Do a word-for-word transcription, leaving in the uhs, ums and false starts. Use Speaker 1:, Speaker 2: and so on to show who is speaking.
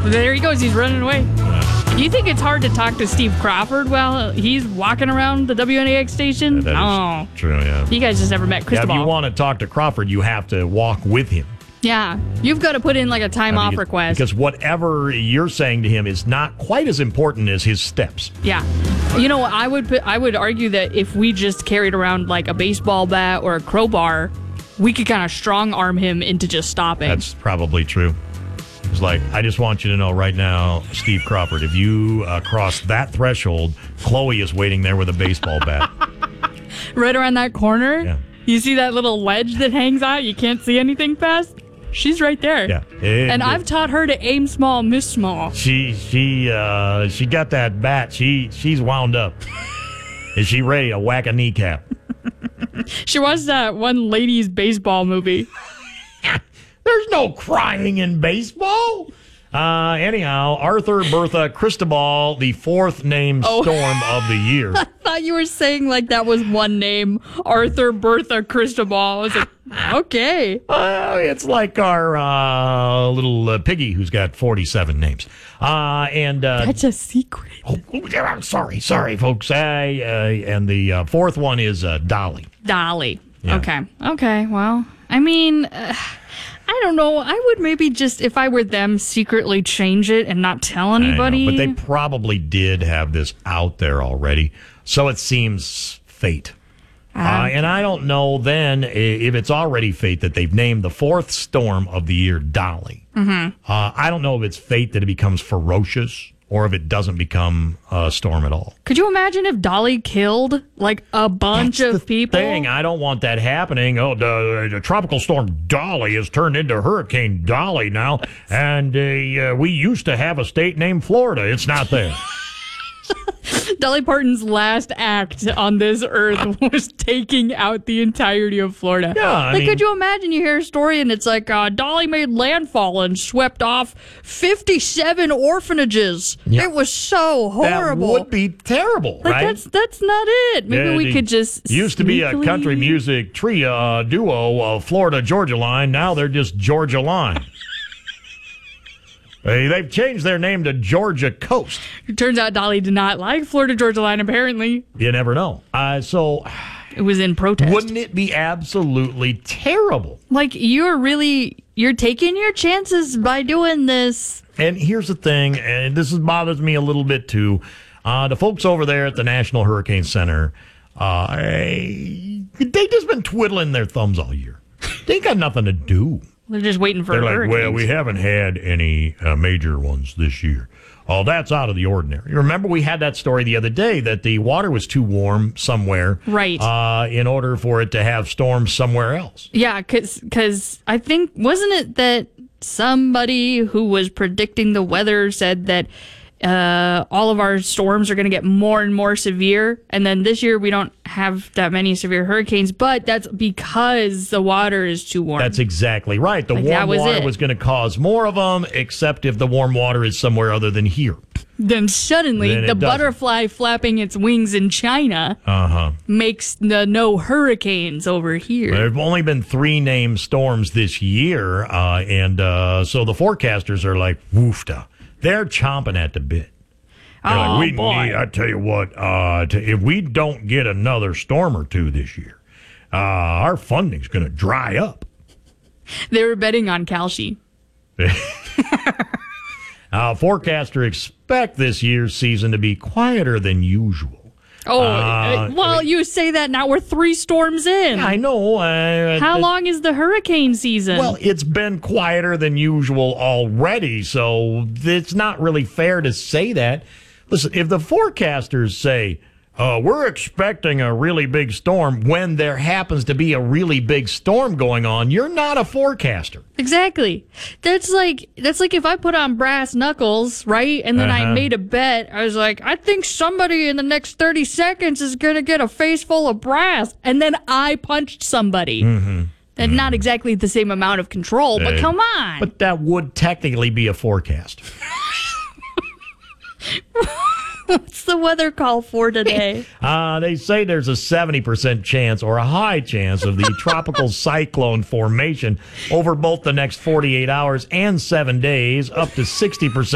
Speaker 1: there he goes. He's running away. Do you think it's hard to talk to Steve Crawford while he's walking around the W N A X station?
Speaker 2: That
Speaker 1: oh,
Speaker 2: is true, yeah.
Speaker 1: You guys just never met Cristobal.
Speaker 2: Yeah, if you want to talk to Crawford, you have to walk with him.
Speaker 1: Yeah, you've got to put in like a time I mean, off request.
Speaker 2: Because whatever you're saying to him is not quite as important as his steps.
Speaker 1: Yeah. You know, I would put, I would argue that if we just carried around like a baseball bat or a crowbar, we could kind of strong arm him into just stopping.
Speaker 2: That's probably true. It's like, I just want you to know right now, Steve Crawford, if you uh, cross that threshold, Chloe is waiting there with a baseball bat.
Speaker 1: Right around that corner?
Speaker 2: Yeah.
Speaker 1: You see that little ledge that hangs out? You can't see anything past? She's right there.
Speaker 2: Yeah. It,
Speaker 1: and
Speaker 2: it,
Speaker 1: I've taught her to aim small, miss small.
Speaker 2: She she uh, she got that bat. She She's wound up. Is she ready to whack a kneecap?
Speaker 1: She watched that one ladies' baseball movie.
Speaker 2: There's no crying in baseball. Uh, anyhow, Arthur Bertha Cristobal, the fourth named
Speaker 1: oh.
Speaker 2: storm of the year.
Speaker 1: I thought you were saying like that was one name, Arthur Bertha Cristobal. I was like, okay.
Speaker 2: Uh, it's like our uh, little uh, piggy who's got forty-seven names. Uh, and uh,
Speaker 1: That's a secret.
Speaker 2: Oh, I'm sorry, sorry, folks. Uh, uh, and the uh, fourth one is uh, Dolly.
Speaker 1: Dolly.
Speaker 2: Yeah.
Speaker 1: Okay. Okay. Well, I mean. Uh, I don't know. I would maybe just, if I were them, secretly change it and not tell anybody.
Speaker 2: I know, but they probably did have this out there already, so it seems fate. Uh, uh, and I don't know then if it's already fate that they've named the fourth storm of the year Dolly.
Speaker 1: Mm-hmm.
Speaker 2: Uh, I don't know if it's fate that it becomes ferocious or if it doesn't become a storm at all.
Speaker 1: Could you imagine if Dolly killed like a bunch
Speaker 2: That's
Speaker 1: of
Speaker 2: the
Speaker 1: people?
Speaker 2: Thing. I don't want that happening. Oh, the, the tropical storm Dolly has turned into Hurricane Dolly now, and uh, uh, we used to have a state named Florida. It's not there.
Speaker 1: Dolly Parton's last act on this earth was taking out the entirety of Florida.
Speaker 2: Yeah, I
Speaker 1: like,
Speaker 2: mean,
Speaker 1: could you imagine you hear a story and it's like uh, Dolly made landfall and swept off fifty-seven orphanages.
Speaker 2: Yeah.
Speaker 1: It was so horrible.
Speaker 2: That would be terrible,
Speaker 1: like,
Speaker 2: right?
Speaker 1: That's that's not it. Maybe
Speaker 2: Yeah,
Speaker 1: we could just
Speaker 2: used to be a
Speaker 1: sneakily-
Speaker 2: country music trio uh, duo of Florida Georgia Line. Now they're just Georgia Line. Hey, they've changed their name to Georgia Coast.
Speaker 1: It turns out Dolly did not like Florida Georgia Line, apparently.
Speaker 2: You never know. Uh, so,
Speaker 1: it was in protest.
Speaker 2: Wouldn't it be absolutely terrible?
Speaker 1: Like, you're really, you're taking your chances by doing this.
Speaker 2: And here's the thing, and this is, bothers me a little bit too. Uh, the folks over there at the National Hurricane Center, uh, they just been twiddling their thumbs all year. They ain't got nothing to do.
Speaker 1: They're just waiting for
Speaker 2: They're like,
Speaker 1: hurricanes.
Speaker 2: well, we haven't had any uh, major ones this year. Oh, that's out of the ordinary. Remember, we had that story the other day that the water was too warm somewhere,
Speaker 1: right?
Speaker 2: Uh, in order for it to have storms somewhere else.
Speaker 1: Yeah, because I think, wasn't it that somebody who was predicting the weather said that uh, all of our storms are going to get more and more severe, and then this year we don't have that many severe hurricanes, but that's because the water is too warm.
Speaker 2: That's exactly right. The
Speaker 1: like,
Speaker 2: warm
Speaker 1: was
Speaker 2: water
Speaker 1: it.
Speaker 2: was going to cause more of them, except if the warm water is somewhere other than here.
Speaker 1: Then suddenly
Speaker 2: then
Speaker 1: the
Speaker 2: doesn't.
Speaker 1: butterfly flapping its wings in China
Speaker 2: uh-huh.
Speaker 1: makes the no hurricanes over here.
Speaker 2: There have only been three named storms this year, uh, and uh, so the forecasters are like, woofda. They're chomping at the bit. They're
Speaker 1: oh,
Speaker 2: like, we
Speaker 1: boy.
Speaker 2: need, I tell you what, uh, to, if we don't get another storm or two this year, uh, our funding's going to dry up.
Speaker 1: They were betting on Kalshi.
Speaker 2: uh, forecaster expect this year's season to be quieter than usual.
Speaker 1: Oh,
Speaker 2: uh,
Speaker 1: well,
Speaker 2: I mean,
Speaker 1: you say that now. We're three storms in.
Speaker 2: I know. Uh,
Speaker 1: How
Speaker 2: uh,
Speaker 1: long is the hurricane season?
Speaker 2: Well, it's been quieter than usual already, so it's not really fair to say that. Listen, if the forecasters say, uh, we're expecting a really big storm when there happens to be a really big storm going on, you're not a forecaster.
Speaker 1: Exactly. That's like that's like if I put on brass knuckles, right? And then
Speaker 2: Uh-huh.
Speaker 1: I made a bet. I was like, I think somebody in the next thirty seconds is going to get a face full of brass. And then I punched somebody.
Speaker 2: Mm-hmm.
Speaker 1: And not exactly the same amount of control, but
Speaker 2: Uh,
Speaker 1: come on.
Speaker 2: But that would technically be a forecast.
Speaker 1: What's the weather call for today?
Speaker 2: Uh, they say there's a seventy percent chance or a high chance of the tropical cyclone formation over both the next forty-eight hours and seven days, up to sixty percent